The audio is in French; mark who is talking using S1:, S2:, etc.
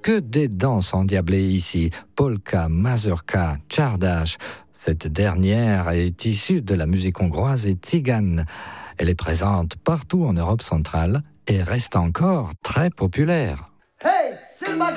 S1: que des danses endiablées ici. Polka, mazurka, czardas. Cette dernière est issue de la musique hongroise et tzigane. Elle est présente partout en Europe centrale et reste encore très populaire.